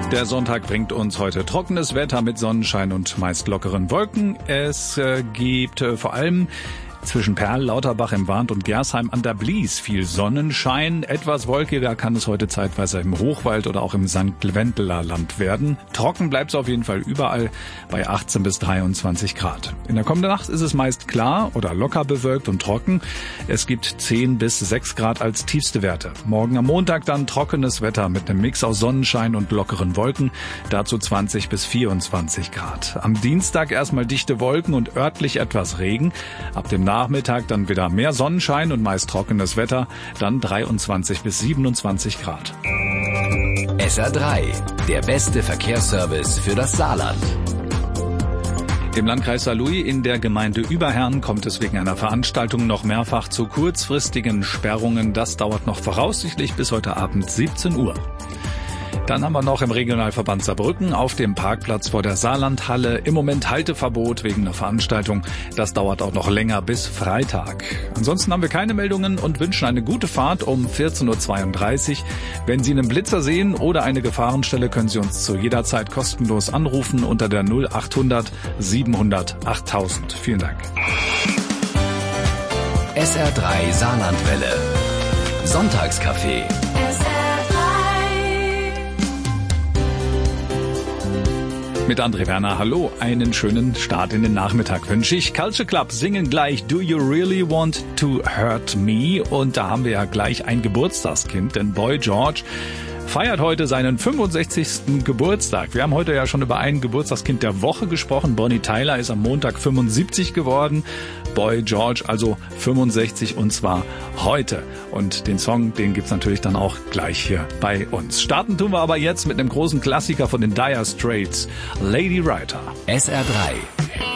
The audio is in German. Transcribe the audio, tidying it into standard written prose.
Der Sonntag bringt uns heute trockenes Wetter mit Sonnenschein und meist lockeren Wolken. Es gibt vor allem zwischen Perl, Lauterbach im Warnt und Gersheim an der Blies viel Sonnenschein. Etwas wolkiger kann es heute zeitweise im Hochwald oder auch im St. Wendeler Land werden. Trocken bleibt es auf jeden Fall überall bei 18 bis 23 Grad. In der kommenden Nacht ist es meist klar oder locker bewölkt und trocken. Es gibt 10 bis 6 Grad als tiefste Werte. Morgen am Montag dann trockenes Wetter mit einem Mix aus Sonnenschein und lockeren Wolken. Dazu 20 bis 24 Grad. Am Dienstag erstmal dichte Wolken und örtlich etwas Regen. Ab dem Nachmittag dann wieder mehr Sonnenschein und meist trockenes Wetter, dann 23 bis 27 Grad. SR3, der beste Verkehrsservice für das Saarland. Im Landkreis Saarlouis in der Gemeinde Überherrn kommt es wegen einer Veranstaltung noch mehrfach zu kurzfristigen Sperrungen. Das dauert noch voraussichtlich bis heute Abend 17 Uhr. Dann haben wir noch im Regionalverband Saarbrücken auf dem Parkplatz vor der Saarlandhalle im Moment Halteverbot wegen einer Veranstaltung. Das dauert auch noch länger bis Freitag. Ansonsten haben wir keine Meldungen und wünschen eine gute Fahrt um 14.32 Uhr. Wenn Sie einen Blitzer sehen oder eine Gefahrenstelle, können Sie uns zu jeder Zeit kostenlos anrufen unter der 0800 700 8000. Vielen Dank. SR3 Saarlandwelle. Sonntagscafé. Mit André Werner, hallo, einen schönen Start in den Nachmittag wünsche ich. Culture Club singen gleich Do You Really Want to Hurt Me? Und da haben wir ja gleich ein Geburtstagskind, denn Boy George feiert heute seinen 65. Geburtstag. Wir haben heute ja schon über ein Geburtstagskind der Woche gesprochen. Bonnie Tyler ist am Montag 75 geworden. Boy George also 65 und zwar heute. Und den Song, den gibt's natürlich dann auch gleich hier bei uns. Starten tun wir aber jetzt mit einem großen Klassiker von den Dire Straits, Lady Writer. SR3